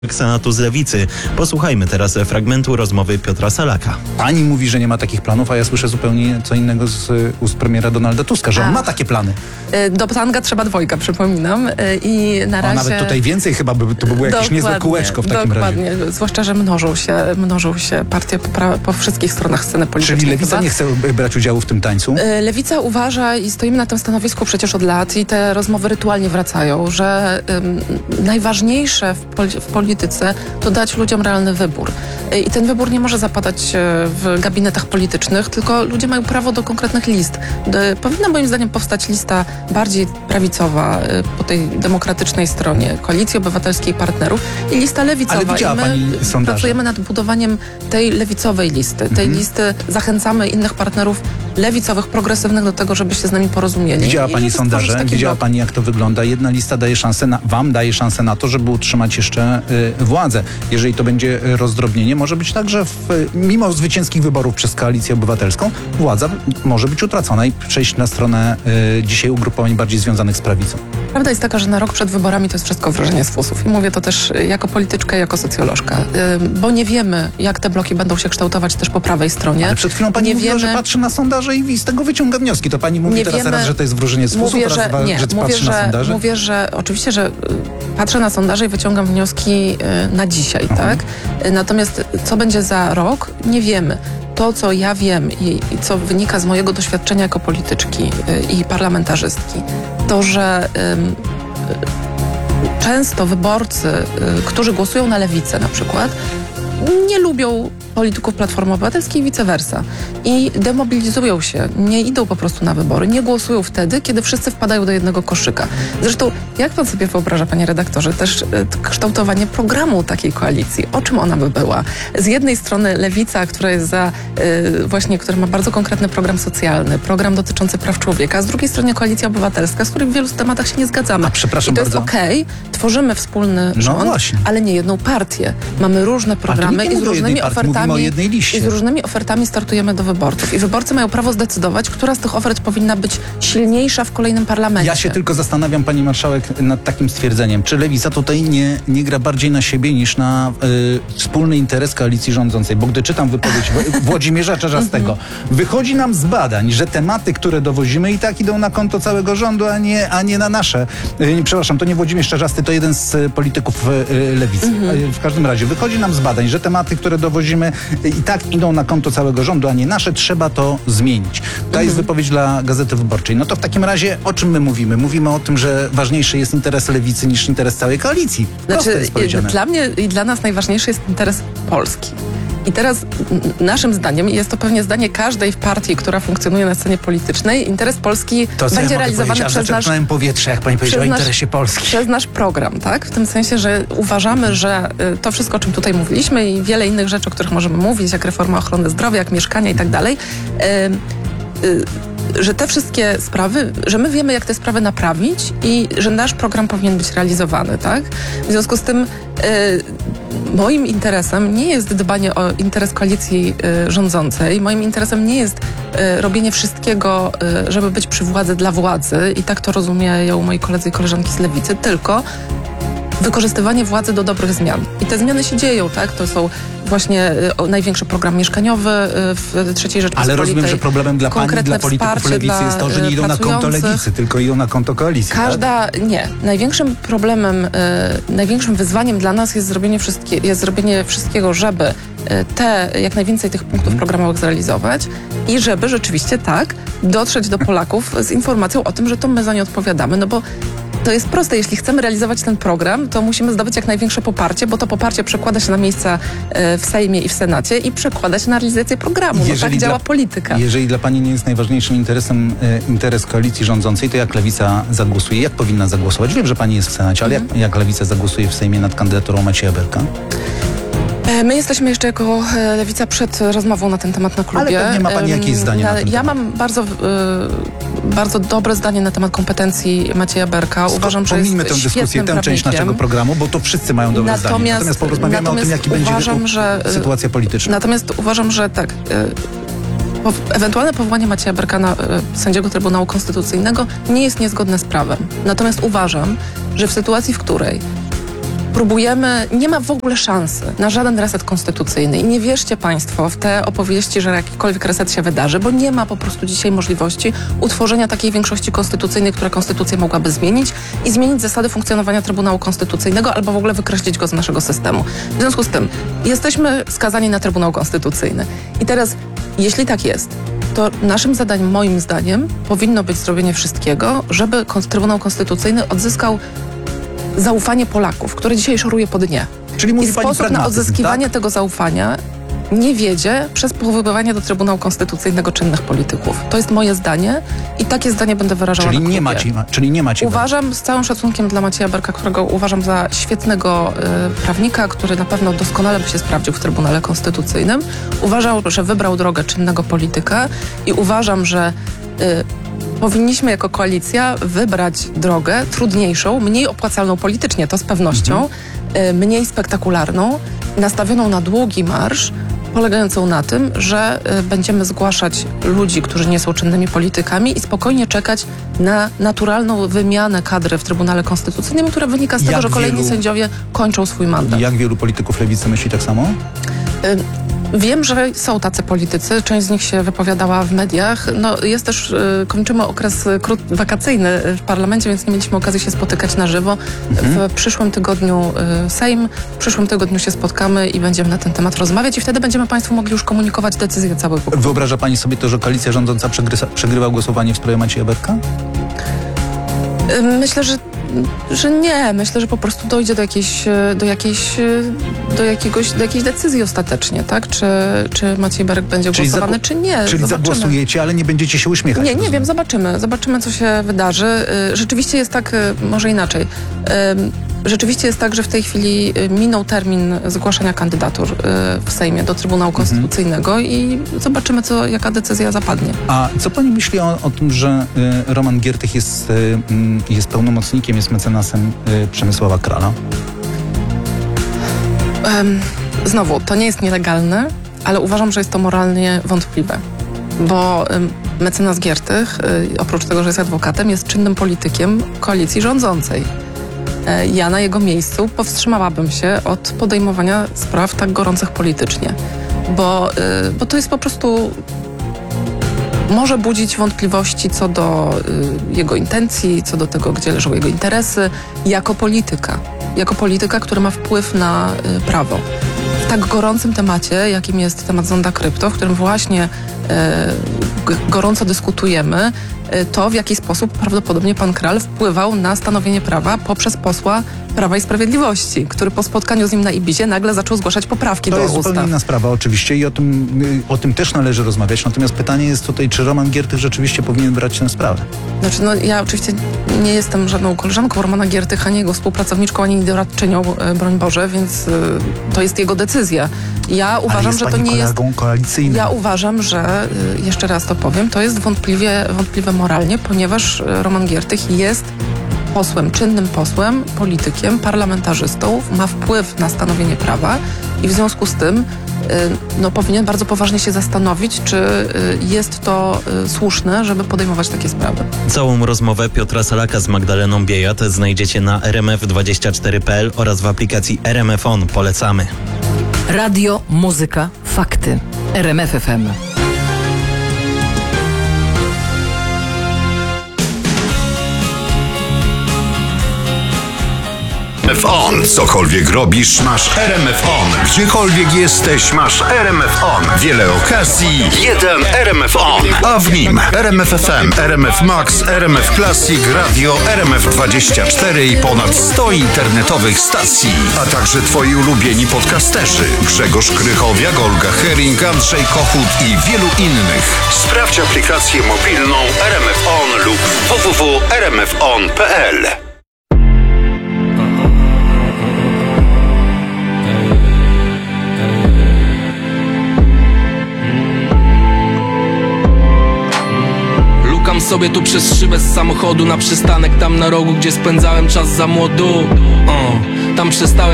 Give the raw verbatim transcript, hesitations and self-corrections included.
Senatu z Lewicy. Posłuchajmy teraz fragmentu rozmowy Piotra Salaka. Pani mówi, że nie ma takich planów, a ja słyszę zupełnie co innego z ust premiera Donalda Tuska, że on a. ma takie plany. Do tanga trzeba dwojga, przypominam. I na razie... A nawet tutaj więcej chyba, by to by było jakieś dokładnie, niezłe kółeczko w takim dokładnie. razie. Dokładnie, zwłaszcza, że mnożą się, mnożą się partie po, po wszystkich stronach sceny politycznej. Czyli Lewica chyba. nie chce brać udziału w tym tańcu? Lewica uważa i stoimy na tym stanowisku przecież od lat i te rozmowy rytualnie wracają, że um, najważniejsze w, pol- w polityce to dać ludziom realny wybór. I ten wybór nie może zapadać w gabinetach politycznych, tylko ludzie mają prawo do konkretnych list. Powinna moim zdaniem powstać lista bardziej prawicowa po tej demokratycznej stronie Koalicji Obywatelskiej partnerów i lista lewicowa. Ale widziała I my pani sondaże? pracujemy nad budowaniem tej lewicowej listy. Tej Mhm. listy zachęcamy innych partnerów lewicowych, progresywnych do tego, żeby się z nami porozumieli. Widziała I pani żeby stworzyć sondaże? taki Widziała blok. pani, jak to wygląda? Jedna lista daje szansę, na, wam daje szansę na to, żeby utrzymać jeszcze y, władzę. Jeżeli to będzie y, rozdrobnienie, może być tak, że w, y, mimo zwycięskich wyborów przez Koalicję Obywatelską władza może być utracona i przejść na stronę y, dzisiaj ugrupowań bardziej związanych z prawicą. Prawda jest taka, że na rok przed wyborami to jest wszystko wrażenie z fusów. I mówię to też jako polityczka, jako socjolożka. Yy, bo nie wiemy, jak te bloki będą się kształtować też po prawej stronie. Ale przed chwilą pani nie mówiła, wiemy... że patrzy na sondaże i z tego wyciąga wnioski. To pani mówi Nie teraz wiemy... raz, że to jest wróżenie z fusów, mówię, teraz że, dwa, nie, że mówię, patrzy że, na sondaże? Mówię, że oczywiście, że y, patrzę na sondaże i wyciągam wnioski y, na dzisiaj, Mhm. tak? Y, natomiast co będzie za rok, nie wiemy. To, co ja wiem i, i co wynika z mojego doświadczenia jako polityczki y, i parlamentarzystki, to, że y, y, często wyborcy, y, którzy głosują na lewicę na przykład, nie lubią polityków Platformy Obywatelskiej i vice versa. I demobilizują się, nie idą po prostu na wybory, nie głosują wtedy, kiedy wszyscy wpadają do jednego koszyka. Zresztą, jak pan sobie wyobraża, panie redaktorze, też e, kształtowanie programu takiej koalicji? O czym ona by była? Z jednej strony lewica, która jest za, e, właśnie, która ma bardzo konkretny program socjalny, program dotyczący praw człowieka, a z drugiej strony Koalicja Obywatelska, z której w wielu tematach się nie zgadzamy. A przepraszam I to bardzo. jest okej, tworzymy wspólny No rząd, właśnie. ale nie jedną partię. Mamy różne programy nie i z mówię o jednej różnymi partii, ofertami. mówimy o jednej liście. I z różnymi ofertami startujemy do wyborców. I wyborcy mają prawo zdecydować, która z tych ofert powinna być silniejsza w kolejnym parlamencie. Ja się tylko zastanawiam, pani marszałek, nad takim stwierdzeniem. Czy Lewica tutaj nie, nie gra bardziej na siebie niż na y, wspólny interes koalicji rządzącej? Bo gdy czytam wypowiedź w- Włodzimierza Czarzastego, wychodzi nam z badań, że tematy, które dowozimy, i tak idą na konto całego rządu, a nie, a nie na nasze. Y, przepraszam, to nie Włodzimierz Czarzasty, to jeden z y, polityków y, Lewicy. Y, w każdym razie, wychodzi nam z badań, że tematy, które dowozimy, y, i tak idą na konto całego rządu, a nie nasze. Trzeba to zmienić. To jest wypowiedź dla Gazety Wyborczej. No to w takim razie o czym my mówimy? Mówimy o tym, że ważniejszy jest interes Lewicy niż interes całej koalicji. Proste Znaczy, jest powiedziane. dla mnie i dla nas najważniejszy jest interes Polski. I teraz n- naszym zdaniem, i jest to pewnie zdanie każdej partii, która funkcjonuje na scenie politycznej, interes Polski To, co będzie ja mogę realizowany powiedzieć, aż przez nasz, zaczerpnąłem powietrze, jak pani powiedziała o nasz- interesie Polski. przez nasz program, tak? W tym sensie, że uważamy, że y, to wszystko, o czym tutaj mówiliśmy i wiele innych rzeczy, o których możemy mówić, jak reforma ochrony zdrowia, jak mieszkania i tak dalej, y, y, że te wszystkie sprawy, że my wiemy, jak te sprawy naprawić i że nasz program powinien być realizowany, tak? W związku z tym y, moim interesem nie jest dbanie o interes koalicji y, rządzącej. Moim interesem nie jest y, robienie wszystkiego, y, żeby być przy władzy dla władzy i tak to rozumieją moi koledzy i koleżanki z Lewicy, tylko wykorzystywanie władzy do dobrych zmian. I te zmiany się dzieją, tak? To są właśnie y, o, największy program mieszkaniowy y, w trzeciej Rzeczypospolitej. Ale rozumiem, że problemem dla pani, Konkretne dla polityków wsparcie Lewicy dla, jest to, że nie y, idą na konto pracujących. Lewicy, tylko idą na konto koalicji. Tak? Każda, nie. Największym problemem, y, największym wyzwaniem dla nas jest zrobienie, wszystkie, jest zrobienie wszystkiego, żeby y, te, jak najwięcej tych punktów Mhm. programowych zrealizować i żeby rzeczywiście tak dotrzeć do Polaków z informacją o tym, że to my za nie odpowiadamy, no bo to jest proste. Jeśli chcemy realizować ten program, to musimy zdobyć jak największe poparcie, bo to poparcie przekłada się na miejsca y, w Sejmie i w Senacie i przekłada się na realizację programu. No tak działa polityka. Jeżeli dla pani nie jest najważniejszym interesem e, interes koalicji rządzącej, to jak Lewica zagłosuje? Jak powinna zagłosować? Wiem, że pani jest w Senacie, ale jak, jak Lewica zagłosuje w Sejmie nad kandydaturą Macieja Berka? My jesteśmy jeszcze jako e, Lewica przed rozmową na ten temat na klubie. Ale pewnie ma pani jakieś zdanie na Ale ten Ja temat. mam bardzo, e, bardzo dobre zdanie na temat kompetencji Macieja Berka. Uważam, że Pomijmy jest tę dyskusję, świetnym tę część prawnikiem. naszego programu, bo to wszyscy mają dobre zdanie. Natomiast- Natomiast porozmawiamy o tym, natomiast jaki będzie uważam, u- że, e, sytuacja polityczna. Natomiast uważam, że tak, e, po, ewentualne powołanie Macieja Berka na e, sędziego Trybunału Konstytucyjnego nie jest niezgodne z prawem. Natomiast uważam, że w sytuacji, w której próbujemy, nie ma w ogóle szansy na żaden reset konstytucyjny i nie wierzcie państwo w te opowieści, że jakikolwiek reset się wydarzy, bo nie ma po prostu dzisiaj możliwości utworzenia takiej większości konstytucyjnej, która konstytucję mogłaby zmienić i zmienić zasady funkcjonowania Trybunału Konstytucyjnego albo w ogóle wykreślić go z naszego systemu. W związku z tym jesteśmy skazani na Trybunał Konstytucyjny. I teraz, jeśli tak jest, to naszym zadaniem, moim zdaniem, powinno być zrobienie wszystkiego, żeby Trybunał Konstytucyjny odzyskał zaufanie Polaków, które dzisiaj szoruje po dnie. Czyli mówi I pani sposób na pragmatyzm, odzyskiwanie tak? tego zaufania nie wiedzie przez powoływanie do Trybunału Konstytucyjnego czynnych polityków. To jest moje zdanie i takie zdanie będę wyrażała Czyli na nie, klubie. macie, czyli nie macie. Uważam, z całym szacunkiem dla Macieja Berka, którego uważam za świetnego y, prawnika, który na pewno doskonale by się sprawdził w Trybunale Konstytucyjnym. Uważam, że wybrał drogę czynnego polityka i uważam, że y, powinniśmy jako koalicja wybrać drogę trudniejszą, mniej opłacalną politycznie, to z pewnością, mhm. y, mniej spektakularną, nastawioną na długi marsz, polegającą na tym, że y, będziemy zgłaszać ludzi, którzy nie są czynnymi politykami i spokojnie czekać na naturalną wymianę kadry w Trybunale Konstytucyjnym, która wynika z tego, Jak że kolejni wielu- sędziowie kończą swój mandat. Jak wielu polityków lewicy myśli tak samo? Y, Wiem, że są tacy politycy, część z nich się wypowiadała w mediach. No, jest też, y, kończymy okres y, krót, wakacyjny w parlamencie, więc nie mieliśmy okazji się spotykać na żywo. Mhm. W przyszłym tygodniu y, Sejm, w przyszłym tygodniu się spotkamy i będziemy na ten temat rozmawiać i wtedy będziemy Państwu mogli już komunikować decyzję całego. Wyobraża pani sobie to, że koalicja rządząca przegryza, przegrywa głosowanie w sprawie Macieja Berka? Y, Myślę, że że nie. Myślę, że po prostu dojdzie do jakiejś, do jakiejś, do jakiegoś, do jakiejś decyzji ostatecznie, tak? Czy, czy Maciej Berek będzie Czyli głosowany, zagło- czy nie. Czyli Zobaczymy. zagłosujecie, ale nie będziecie się uśmiechać. Nie, nie rozumiem. wiem, zobaczymy. Zobaczymy, co się wydarzy. Y, Rzeczywiście jest tak, y, może inaczej. Ym, Rzeczywiście jest tak, że w tej chwili y, minął termin zgłaszania kandydatur y, w Sejmie do Trybunału Konstytucyjnego i zobaczymy, co, jaka decyzja zapadnie. A co pani myśli o, o tym, że y, Roman Giertych jest, y, mm, jest pełnomocnikiem, jest mecenasem y, Przemysława Krala? Ym, Znowu, to nie jest nielegalne, ale uważam, że jest to moralnie wątpliwe. Bo ym, mecenas Giertych, y, oprócz tego, że jest adwokatem, jest czynnym politykiem koalicji rządzącej. Y, ja na jego miejscu powstrzymałabym się od podejmowania spraw tak gorących politycznie. Bo, y, bo to jest po prostu... Może budzić wątpliwości co do y, jego intencji, co do tego, gdzie leżą jego interesy, jako polityka. Jako polityka, który ma wpływ na y, prawo. W tak gorącym temacie, jakim jest temat zonda krypto, w którym właśnie y, g- gorąco dyskutujemy, y, to w jaki sposób prawdopodobnie pan Kral wpływał na stanowienie prawa poprzez posła Prawa i Sprawiedliwości, który po spotkaniu z nim na Ibizie nagle zaczął zgłaszać poprawki To do jest ustaw. zupełnie inna sprawa oczywiście i o tym, y, o tym też należy rozmawiać. Natomiast pytanie jest tutaj, czy Roman Giertych rzeczywiście powinien brać tę sprawę? Znaczy, no ja oczywiście nie jestem żadną koleżanką Romana Giertycha, ani jego współpracowniczką, ani doradczynią, e, broń Boże, więc e, to jest jego decyzja. Ja uważam, jest że to pani nie jest... kolegą koalicyjnym. Ja uważam, że, e, jeszcze raz to powiem, to jest wątpliwie, wątpliwe moralnie, ponieważ e, Roman Giertych jest posłem, czynnym posłem, politykiem, parlamentarzystą, ma wpływ na stanowienie prawa i w związku z tym no, powinien bardzo poważnie się zastanowić, czy jest to słuszne, żeby podejmować takie sprawy. Całą rozmowę Piotra Salaka z Magdaleną Biejat znajdziecie na r m f dwadzieścia cztery kropka p l oraz w aplikacji R M F On. Polecamy. Radio, muzyka, fakty. R M F F M. R M F On. Cokolwiek robisz, masz R M F On. Gdziekolwiek jesteś, masz R M F On. Wiele okazji, jeden R M F On. A w nim R M F F M, R M F Max, R M F Classic, Radio, R M F dwadzieścia cztery i ponad sto internetowych stacji. A także twoi ulubieni podcasterzy. Grzegorz Krychowiak, Olga Hering, Andrzej Kochut i wielu innych. Sprawdź aplikację mobilną R M F On lub w w w kropka r m f on kropka p l. Lukam sobie tu przez szybę z samochodu na przystanek tam na rogu, gdzie spędzałem czas za młodu. O, tam przestałem